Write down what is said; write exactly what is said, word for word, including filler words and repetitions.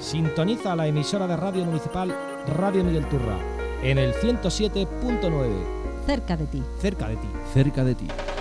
Sintoniza la emisora de radio municipal Radio Miguel Turra en el ciento siete punto nueve. Cerca de ti. Cerca de ti. Cerca de ti.